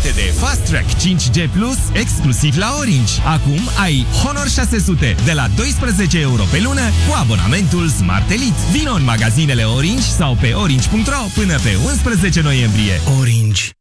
Bucură-te de Fast Track 5G Plus exclusiv la Orange. Acum ai Honor 600 de la 12 euro pe lună cu abonamentul Smart Elite. Vino în magazinele Orange sau pe orange.ro până pe 11 noiembrie. Orange.